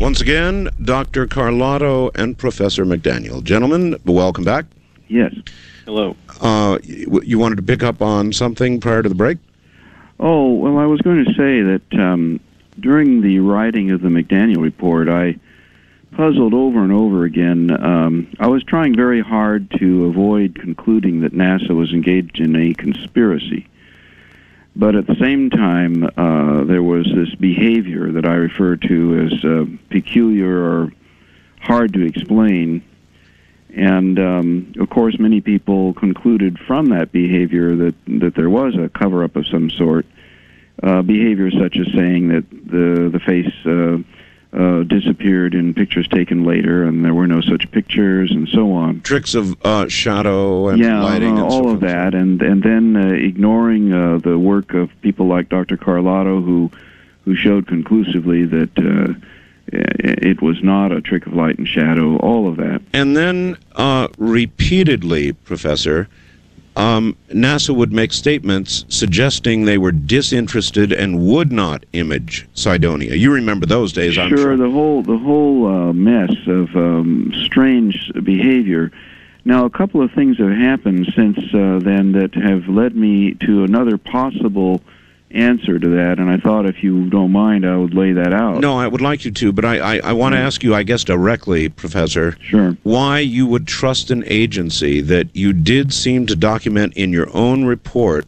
Once again, Dr. Carlotto and Professor McDaniel. Gentlemen, welcome back. Yes. Hello. You wanted to pick up on something prior to the break? Oh, well, I was going to say that during the writing of the McDaniel report, I puzzled over and over again. I was trying very hard to avoid concluding that NASA was engaged in a conspiracy. But at the same time, there was this behavior that I refer to as peculiar or hard to explain. And, of course, many people concluded from that behavior that there was a cover-up of some sort. Behavior such as saying that the face disappeared in pictures taken later, and there were no such pictures, and so on. Tricks of shadow and lighting and all so of that, and then ignoring the work of people like Dr. Carlotto, who showed conclusively that it was not a trick of light and shadow, all of that. And then repeatedly, Professor, NASA would make statements suggesting they were disinterested and would not image Cydonia. You remember those days, I'm sure. Sure, the whole mess of strange behavior. Now, a couple of things have happened since then that have led me to another possible answer to that, and I thought, if you don't mind, I would lay that out. No, I would like you to, but I want to ask you, I guess, directly, Professor, sure, why you would trust an agency that you did seem to document in your own report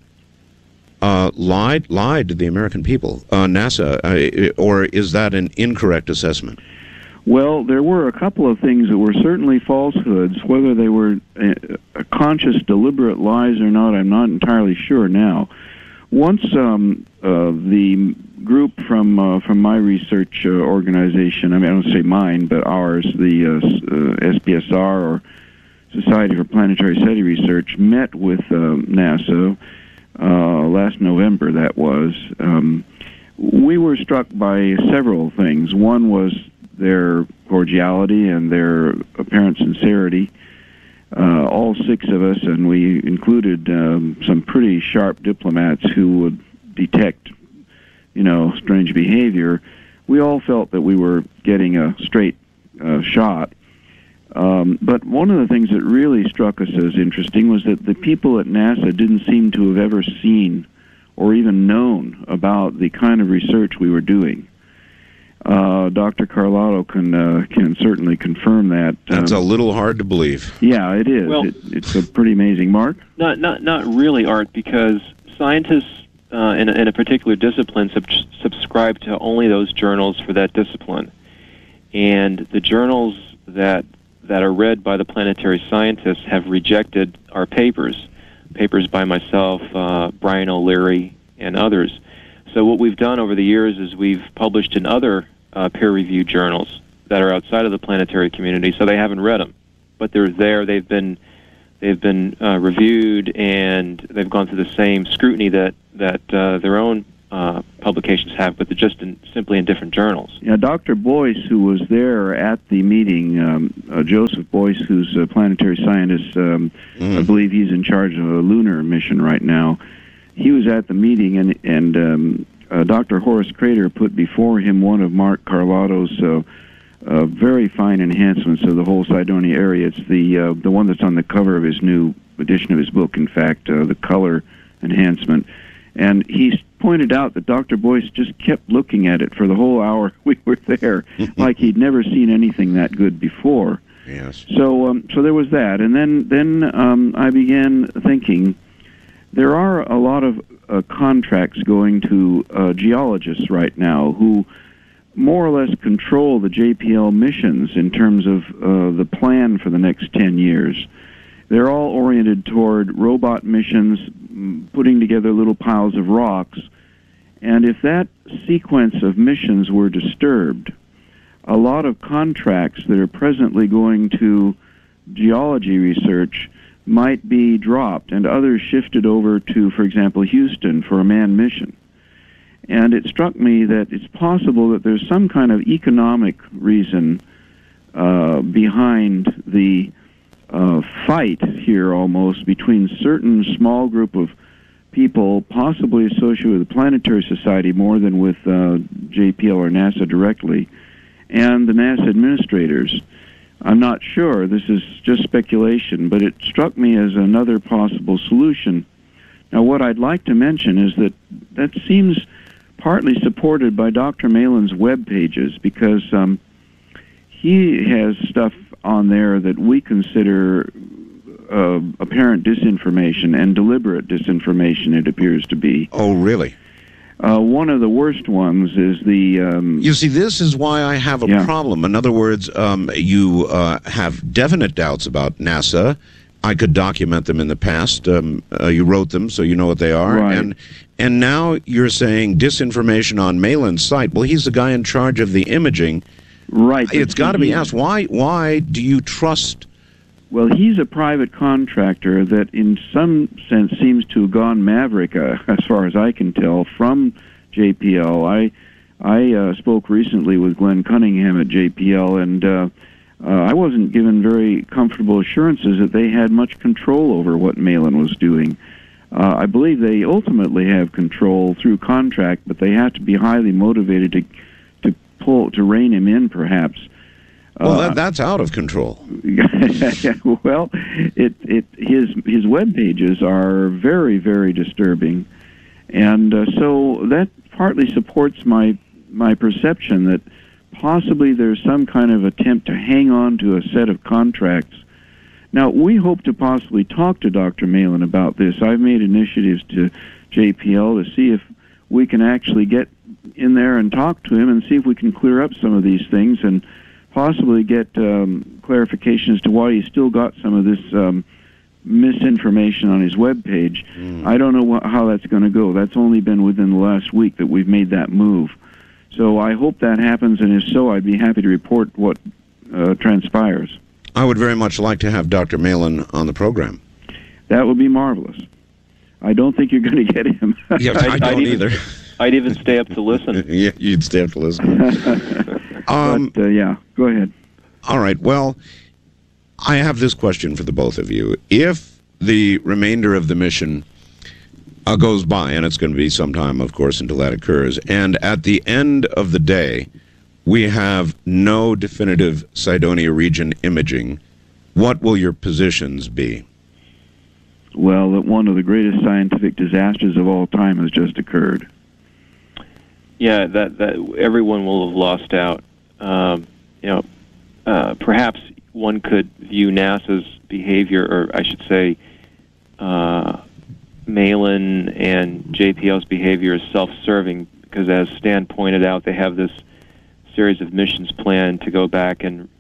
lied to the American people, NASA, or is that an incorrect assessment? Well, there were a couple of things that were certainly falsehoods. Whether they were conscious, deliberate lies or not, I'm not entirely sure now. Once the group from my research organization, I don't say mine, but ours, the SPSR, or Society for Planetary SETI Research, met with NASA last November, that was, we were struck by several things. One was their cordiality and their apparent sincerity. All six of us, and we included some pretty sharp diplomats who would detect, strange behavior. We all felt that we were getting a straight shot. But one of the things that really struck us as interesting was that the people at NASA didn't seem to have ever seen or even known about the kind of research we were doing. Dr. Carlotto can certainly confirm that. That's a little hard to believe. Yeah, it is. Well, it's pretty amazing. Mark? Not really, Art, because scientists in a particular discipline subscribe to only those journals for that discipline, and the journals that are read by the planetary scientists have rejected our papers by myself, Brian O'Leary, and others. So what we've done over the years is we've published in other peer-reviewed journals that are outside of the planetary community, so they haven't read them, but they're there. They've been reviewed, and they've gone through the same scrutiny that their own publications have, but they're just simply in different journals. Yeah, Dr. Boyce, who was there at the meeting, Joseph Boyce, who's a planetary scientist, I believe he's in charge of a lunar mission right now. He was at the meeting, and Dr. Horace Crater put before him one of Mark Carlotto's very fine enhancements of the whole Cydonia area. It's the one that's on the cover of his new edition of his book, in fact, the color enhancement. And he pointed out that Dr. Boyce just kept looking at it for the whole hour we were there, like he'd never seen anything that good before. Yes. So there was that. And then I began thinking, there are a lot of contracts going to geologists right now who more or less control the JPL missions in terms of the plan for the next 10 years. They're all oriented toward robot missions, putting together little piles of rocks. And if that sequence of missions were disturbed, a lot of contracts that are presently going to geology research might be dropped and others shifted over to, for example, Houston for a manned mission. And it struck me that it's possible that there's some kind of economic reason behind the fight here almost between certain small group of people possibly associated with the Planetary Society more than with JPL or NASA directly, and the NASA administrators. I'm not sure. This is just speculation, but it struck me as another possible solution. Now, what I'd like to mention is that seems partly supported by Dr. Malin's web pages, because he has stuff on there that we consider apparent disinformation and deliberate disinformation, it appears to be. Oh, really? One of the worst ones is the... You see, this is why I have a problem. In other words, you have definite doubts about NASA. I could document them in the past. You wrote them, so you know what they are. Right. And now you're saying disinformation on Malin's site. Well, he's the guy in charge of the imaging. Right. It's got to be asked, why do you trust... Well, he's a private contractor that in some sense seems to have gone maverick, as far as I can tell, from JPL. I spoke recently with Glenn Cunningham at JPL, and I wasn't given very comfortable assurances that they had much control over what Malin was doing. I believe they ultimately have control through contract, but they have to be highly motivated to rein him in, perhaps. Well, that's out of control. Well, his web pages are very, very disturbing, and so that partly supports my perception that possibly there's some kind of attempt to hang on to a set of contracts. Now, we hope to possibly talk to Dr. Malin about this. I've made initiatives to JPL to see if we can actually get in there and talk to him and see if we can clear up some of these things and possibly get clarification as to why he's still got some of this misinformation on his web page. I don't know how that's going to go. That's only been within the last week that we've made that move. So I hope that happens, and if so, I'd be happy to report what transpires. I would very much like to have Dr. Malin on the program. That would be marvelous. I don't think you're going to get him. Yeah, I don't either. I'd even stay up to listen. Yeah, you'd stay up to listen. Yeah, go ahead. All right, well, I have this question for the both of you. If the remainder of the mission goes by, and it's going to be some time, of course, until that occurs, and at the end of the day, we have no definitive Cydonia region imaging, what will your positions be? Well, that one of the greatest scientific disasters of all time has just occurred. Yeah, that everyone will have lost out. Perhaps one could view NASA's behavior, or I should say, Malin and JPL's behavior as self-serving, because as Stan pointed out, they have this series of missions planned to go back and,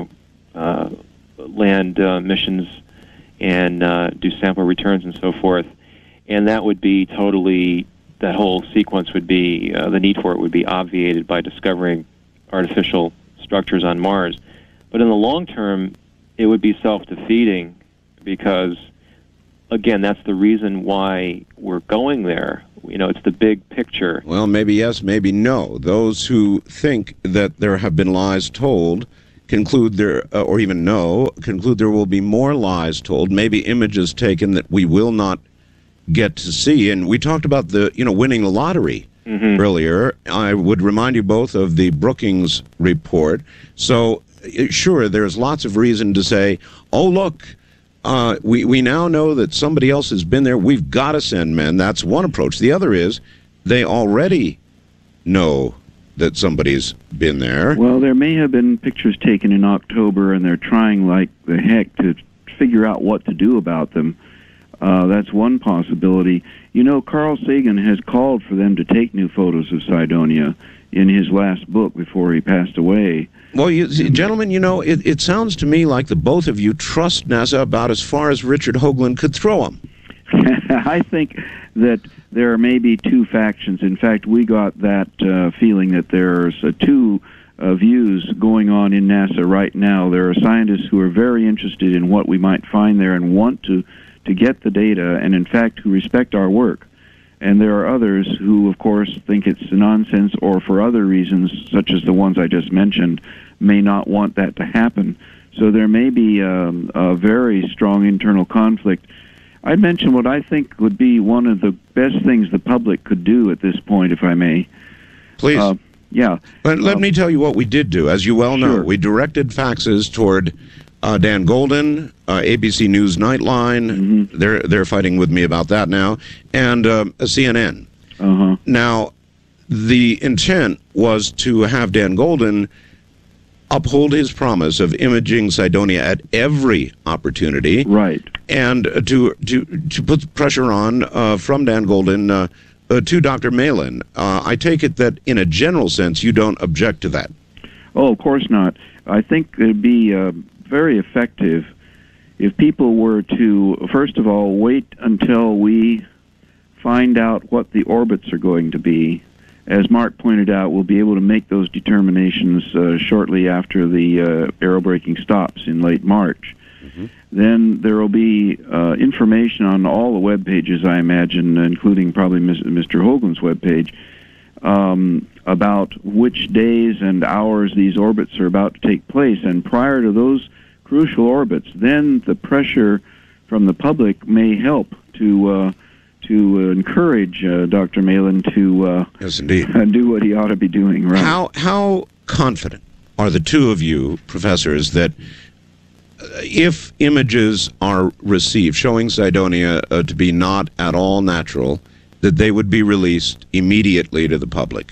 land missions and do sample returns and so forth. And that would be that whole sequence would be, the need for it would be obviated by discovering artificial structures on Mars. But in the long term, it would be self-defeating because, again, that's the reason why we're going there. It's the big picture. Well, maybe yes, maybe no. Those who think that there have been lies told conclude there will be more lies told, maybe images taken that we will not get to see. And we talked about winning the lottery earlier. I would remind you both of the Brookings report. So, sure, there's lots of reason to say, oh, look, we now know that somebody else has been there. We've got to send men. That's one approach. The other is they already know that somebody's been there. Well, there may have been pictures taken in October, and they're trying like the heck to figure out what to do about them. That's one possibility. Carl Sagan has called for them to take new photos of Cydonia in his last book before he passed away. Well, gentlemen, it sounds to me like the both of you trust NASA about as far as Richard Hoagland could throw them. I think that there are maybe two factions. In fact, we got that feeling that there's two views going on in NASA right now. There are scientists who are very interested in what we might find there and want to get the data, and in fact, who respect our work. And there are others who, of course, think it's nonsense, or for other reasons, such as the ones I just mentioned, may not want that to happen. So there may be a very strong internal conflict. I'd mention what I think would be one of the best things the public could do at this point, if I may. Please. Yeah. But let me tell you what we did do. As you well know, Sure. we directed faxes toward Dan Golden, ABC News Nightline. They're fighting with me about that now, and CNN. Uh-huh. Now, the intent was to have Dan Golden uphold his promise of imaging Cydonia at every opportunity, Right. and to put pressure on from Dan Golden to Dr. Malin. I take it that in a general sense you don't object to that. Oh, of course not. I think it'd be very effective if people were to, first of all, wait until we find out what the orbits are going to be. As Mark pointed out, we'll be able to make those determinations shortly after the aerobraking stops in late March. Then there will be information on all the web pages, I imagine, including probably Mr. Hoagland's web page, about which days and hours these orbits are about to take place. And prior to those crucial orbits, then the pressure from the public may help to encourage Dr. Malin to Yes, indeed. do what he ought to be doing. Right? How confident are the two of you, professors, that if images are received showing Cydonia to be not at all natural, that they would be released immediately to the public?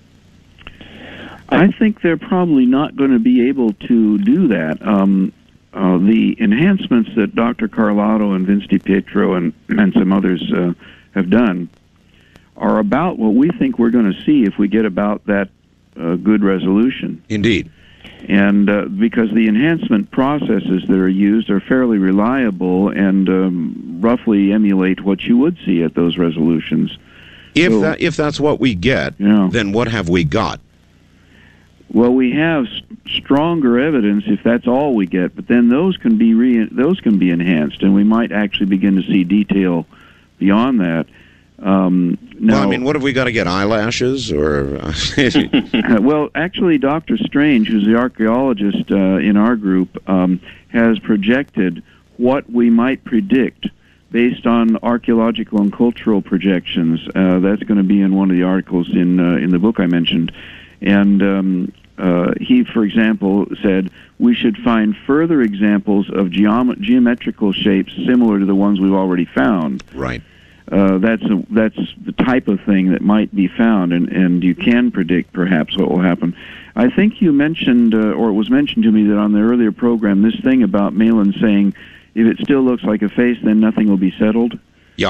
I think they're probably not going to be able to do that. The enhancements that Dr. Carlotto and Vince DiPietro and some others have done are about what we think we're going to see if we get about that good resolution. Indeed. And because the enhancement processes that are used are fairly reliable and roughly emulate what you would see at those resolutions. If that's what we get, Yeah. then what have we got? Well, we have stronger evidence if that's all we get, but then those can be enhanced, and we might actually begin to see detail beyond that. Now, Well, I mean, what have we got to get? Eyelashes or? well, actually, Dr. Strange, who's the archaeologist in our group, has projected what we might predict based on archaeological and cultural projections. That's going to be in one of the articles in the book I mentioned. And he, for example, said we should find further examples of geometrical shapes similar to the ones we've already found. Right. That's the type of thing that might be found, and you can predict perhaps what will happen. I think you mentioned, or it was mentioned to me that on the earlier program, this thing about Malin saying, if it still looks like a face, then nothing will be settled. Yeah.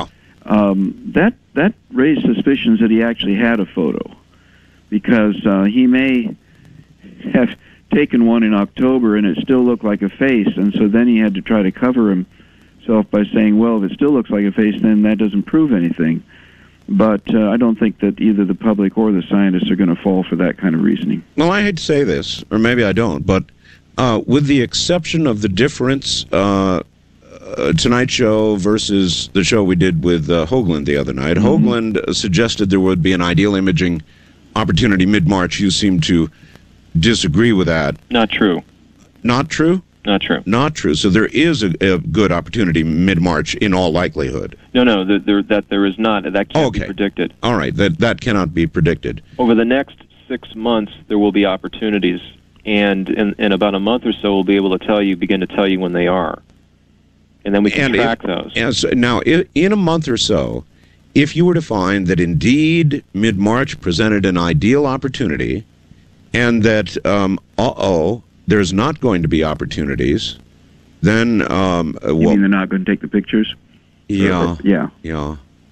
That raised suspicions that he actually had a photo, because he may have taken one in October and it still looked like a face, and so then he had to try to cover himself by saying, well, if it still looks like a face, then that doesn't prove anything. But I don't think that either the public or the scientists are going to fall for that kind of reasoning. Well, I hate to say this, or maybe I don't, but with the exception of the difference, Tonight Show versus the show we did with Hoagland the other night, Hoagland suggested there would be an ideal imaging opportunity mid-March. You seem to disagree with that. Not true. Not true? Not true. Not true. So there is a good opportunity mid-March in all likelihood. No, there is not. That can't be predicted. All right, that cannot be predicted. Over the next 6 months, there will be opportunities, and in about a month or so, we'll be able to begin to tell you when they are. And then we can track those. Now, in a month or so, if you were to find that indeed mid-March presented an ideal opportunity, and that, there's not going to be opportunities, then... you mean they're not going to take the pictures? Yeah. Yeah.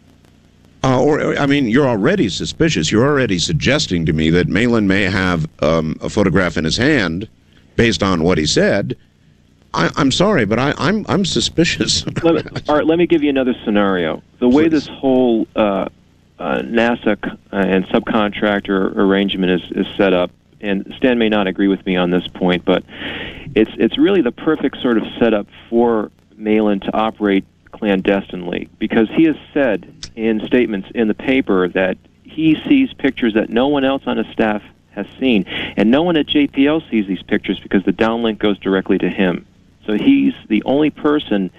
I mean, you're already suspicious. You're already suggesting to me that Malin may have a photograph in his hand based on what he said. I'm sorry, but I'm suspicious. Art, let me give you another scenario. The way this whole NASA and subcontractor arrangement is set up, and Stan may not agree with me on this point, but it's really the perfect sort of setup for Malin to operate clandestinely, because he has said in statements in the paper that he sees pictures that no one else on his staff has seen, and no one at JPL sees these pictures because the downlink goes directly to him. So he's the only person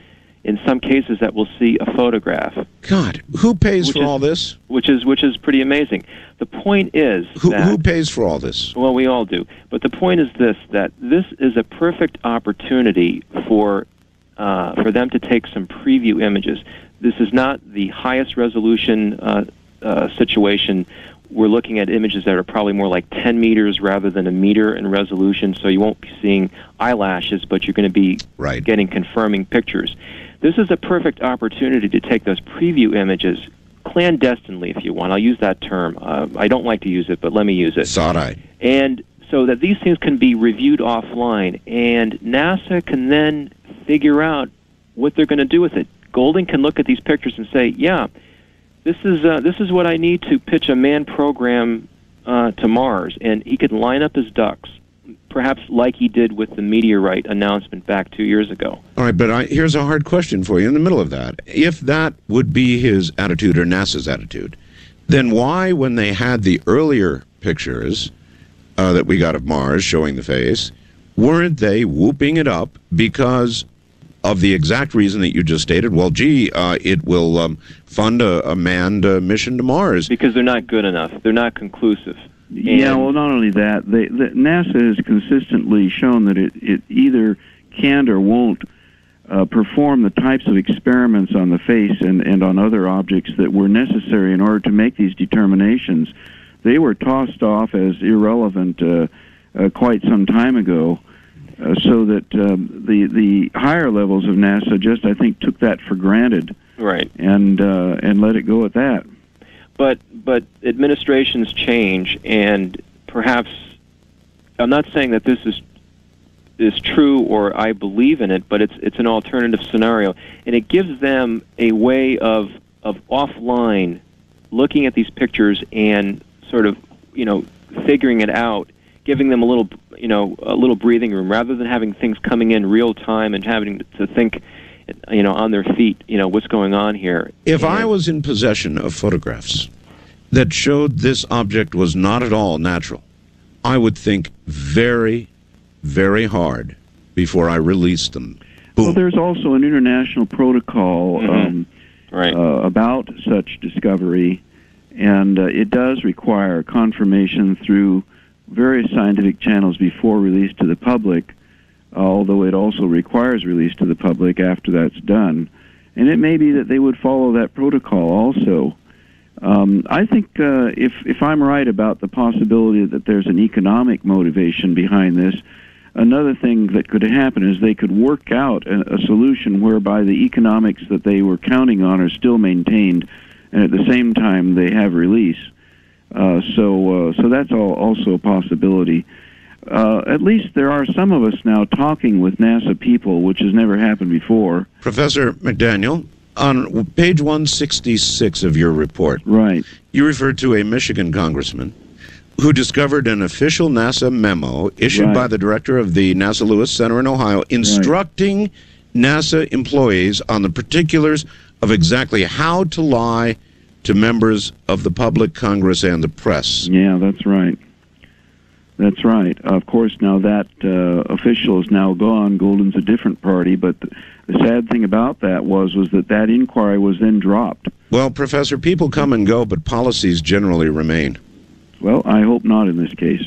In some cases, that we'll see a photograph. God, who pays for all this? Which is pretty amazing. The point is who pays for all this? Well, we all do. But the point is that this is a perfect opportunity for them to take some preview images. This is not the highest resolution situation. We're looking at images that are probably more like 10 meters rather than a meter in resolution, so you won't be seeing eyelashes, but you're going to be getting confirming pictures. This is a perfect opportunity to take those preview images clandestinely, if you want. I'll use that term. I don't like to use it, but let me use it. Sodai. And so that these things can be reviewed offline, and NASA can then figure out what they're going to do with it. Golding can look at these pictures and say, yeah, this is what I need to pitch a manned program to Mars, and he could line up his ducks, perhaps like he did with the meteorite announcement back 2 years ago. All right, but here's a hard question for you in the middle of that. If that would be his attitude or NASA's attitude, then why, when they had the earlier pictures that we got of Mars showing the face, weren't they whooping it up because of the exact reason that you just stated? Well, gee, it will fund a manned mission to Mars. Because they're not good enough. They're not conclusive. Yeah, well, not only that, NASA has consistently shown that it either can't or won't perform the types of experiments on the face and on other objects that were necessary in order to make these determinations. They were tossed off as irrelevant quite some time ago, so that the higher levels of NASA just, I think, took that for granted, right, and let it go at that. But administrations change, and perhaps I'm not saying that this is true or I believe in it, but it's an alternative scenario, and it gives them a way of offline looking at these pictures and sort of figuring it out, giving them a little breathing room rather than having things coming in real time and having to think on their feet, what's going on here. If I was in possession of photographs that showed this object was not at all natural, I would think very, very hard before I released them. Boom. Well, there's also an international protocol about such discovery, and it does require confirmation through various scientific channels before release to the public, although it also requires release to the public after that's done. And it may be that they would follow that protocol also. I think if I'm right about the possibility that there's an economic motivation behind this, another thing that could happen is they could work out a solution whereby the economics that they were counting on are still maintained, and at the same time they have release. So that's also a possibility. At least there are some of us now talking with NASA people, which has never happened before. Professor McDaniel, on page 166 of your report, right, you referred to a Michigan congressman who discovered an official NASA memo issued by the director of the NASA Lewis Center in Ohio instructing NASA employees on the particulars of exactly how to lie to members of the public, Congress, and the press. Yeah, that's right. That's right. Of course, now that official is now gone. Golden's a different party, but the sad thing about that was that inquiry was then dropped. Well, Professor, people come and go, but policies generally remain. Well, I hope not in this case.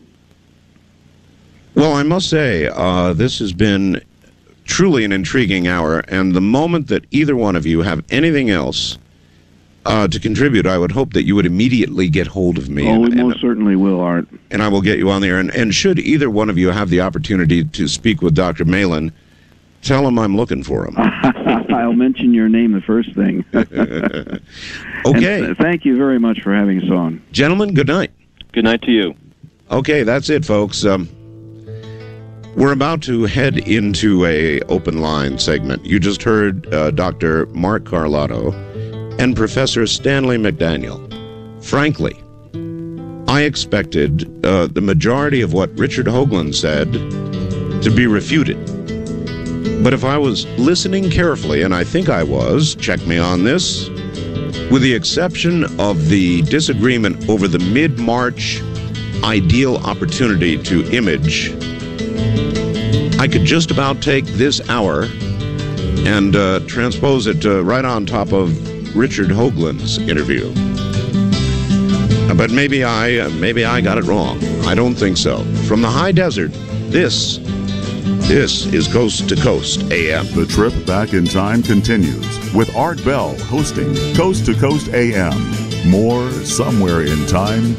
Well, I must say, this has been truly an intriguing hour, and the moment that either one of you have anything else to contribute, I would hope that you would immediately get hold of me. Oh, we most certainly will, Art. And I will get you on the air. And should either one of you have the opportunity to speak with Dr. Malin, tell him I'm looking for him. I'll mention your name the first thing. Okay. And, thank you very much for having us on. Gentlemen, good night. Good night to you. Okay, that's it, folks. We're about to head into a open line segment. You just heard Dr. Mark Carlotto and Professor Stanley McDaniel. Frankly, I expected the majority of what Richard Hoagland said to be refuted. But if I was listening carefully, and I think I was, check me on this, with the exception of the disagreement over the mid-March ideal opportunity to image, I could just about take this hour and transpose it right on top of Richard Hoagland's interview. But maybe I got it wrong. I don't think so. From the high desert, this is Coast to Coast AM. The trip back in time continues with Art Bell hosting Coast to Coast AM. More somewhere in time